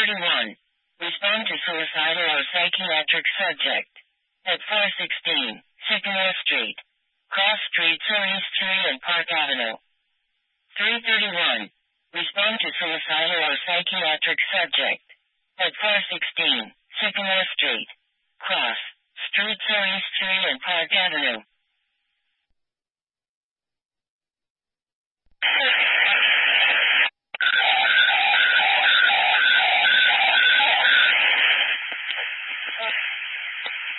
3:31. Respond to suicidal or psychiatric subject. At 416, Sycamore Street. Cross Streets or East 3 and Park Avenue. 3:31. Respond to suicidal or psychiatric subject.